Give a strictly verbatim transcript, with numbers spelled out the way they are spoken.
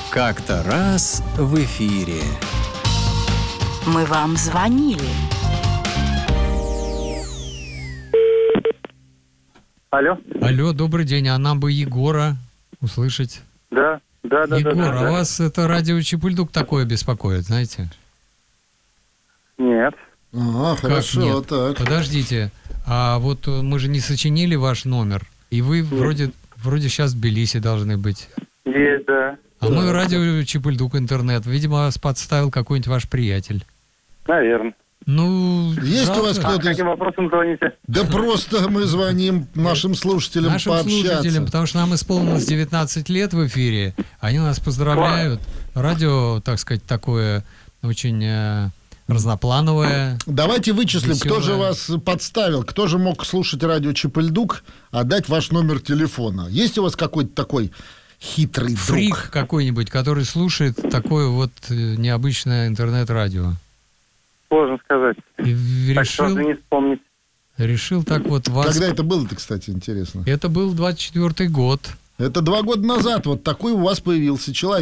Как-то раз в эфире. Мы вам звонили. Алло. Алло, добрый день. А нам бы Егора услышать. Да, да, да. Егор, да, да, а да. вас это радио Чепульдук такое беспокоит, знаете? Нет. А, Как хорошо, нет? так. Подождите. А вот э, мы же не сочинили ваш номер. И вы вроде, вроде сейчас в Тбилиси должны быть. Есть, да. А мы радио Чепульдук интернет. Видимо, вас подставил какой-нибудь ваш приятель. Наверное. Ну, Есть жалко. у вас А кто-то? каким вопросом звоните? Да просто мы звоним нашим слушателям Нашим пообщаться. слушателям, потому что нам исполнилось девятнадцать лет в эфире. Они нас поздравляют. Радио, так сказать, такое очень э, разноплановое. Давайте вычислим, кто же Веселая. вас подставил, кто же мог слушать радио Чепульдук, а дать ваш номер телефона. Есть у вас какой-то такой хитрый Фрик друг? какой-нибудь, который слушает такое вот э, необычное интернет-радио. Сложно сказать. И Так решил, сразу не вспомнить. решил так вот вас... Когда это было-то, кстати, интересно? Это был двадцать четвёртый год. Это два года назад вот такой у вас появился человек.